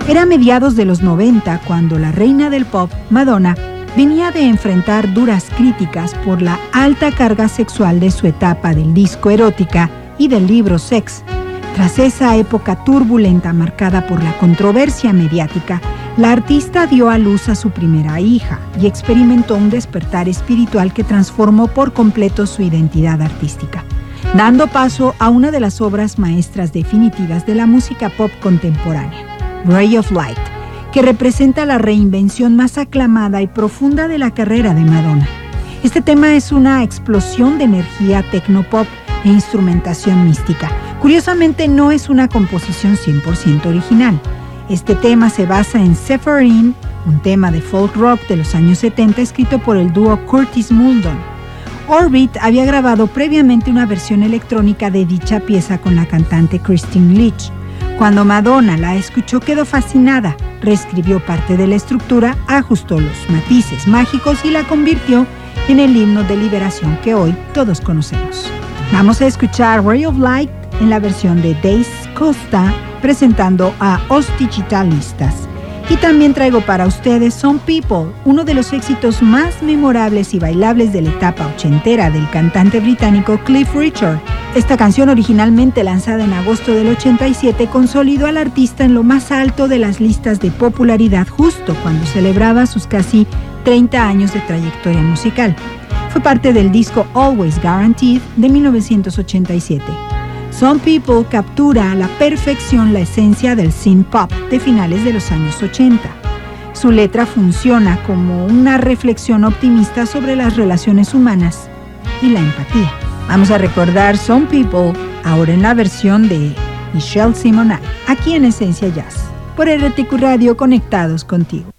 Era a mediados de los 90 cuando la reina del pop, Madonna, venía de enfrentar duras críticas por la alta carga sexual de su etapa del disco erótica y del libro Sex. Tras esa época turbulenta marcada por la controversia mediática, la artista dio a luz a su primera hija y experimentó un despertar espiritual que transformó por completo su identidad artística, dando paso a una de las obras maestras definitivas de la música pop contemporánea, Ray of Light, que representa la reinvención más aclamada y profunda de la carrera de Madonna. Este tema es una explosión de energía tecnopop e instrumentación mística. Curiosamente, no es una composición 100% original. Este tema se basa en Zephyrine, un tema de folk rock de los años 70 escrito por el dúo Curtis Muldoon. Orbit había grabado previamente una versión electrónica de dicha pieza con la cantante Christine Leach. Cuando Madonna la escuchó, quedó fascinada, reescribió parte de la estructura, ajustó los matices mágicos y la convirtió en el himno de liberación que hoy todos conocemos. Vamos a escuchar Ray of Light en la versión de Dace Costa, presentando a Os Digitalistas. Y también traigo para ustedes Some People, uno de los éxitos más memorables y bailables de la etapa ochentera del cantante británico Cliff Richard. Esta canción, originalmente lanzada en agosto del 87, consolidó al artista en lo más alto de las listas de popularidad justo cuando celebraba sus casi 30 años de trayectoria musical. Fue parte del disco Always Guaranteed de 1987. Some People captura a la perfección la esencia del synth pop de finales de los años 80. Su letra funciona como una reflexión optimista sobre las relaciones humanas y la empatía. Vamos a recordar Some People ahora en la versión de Michelle Simonal, aquí en Esencia Jazz, por RTQ Radio, conectados contigo.